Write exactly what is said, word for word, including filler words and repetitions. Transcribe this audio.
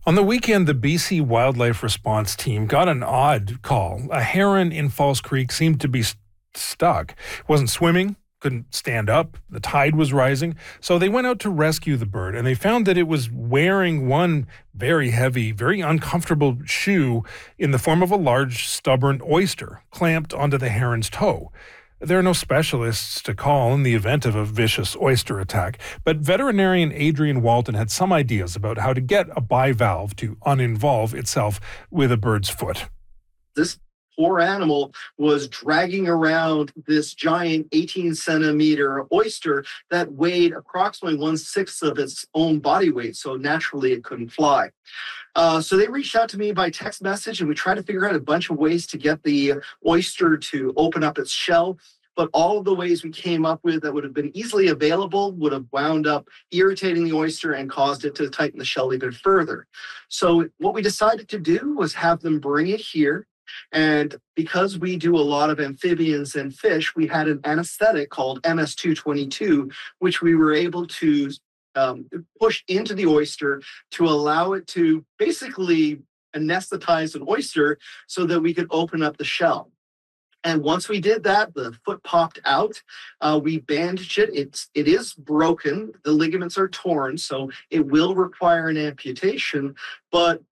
On the weekend, the B C Wildlife Response Team got an odd call. A heron in Falls Creek seemed to be st- stuck. It wasn't swimming, couldn't stand up. The tide was rising. So they went out to rescue the bird, and they found that it was wearing one very heavy, very uncomfortable shoe in the form of a large, stubborn oyster clamped onto the heron's toe. There are no specialists to call in the event of a vicious oyster attack, but veterinarian Adrian Walton had some ideas about how to get a bivalve to uninvolve itself with a bird's foot. This poor animal was dragging around this giant eighteen centimeter oyster that weighed approximately one sixth of its own body weight. So naturally it couldn't fly. Uh, so they reached out to me by text message, and we tried to figure out a bunch of ways to get the oyster to open up its shell. But all of the ways we came up with that would have been easily available would have wound up irritating the oyster and caused it to tighten the shell even further. So what we decided to do was have them bring it here. And because we do a lot of amphibians and fish, we had an anesthetic called M S two twenty-two, which we were able to um, push into the oyster to allow it to basically anesthetize an oyster so that we could open up the shell. And once we did that, the foot popped out. Uh, we bandaged it. It's it is broken. The ligaments are torn, so it will require an amputation. But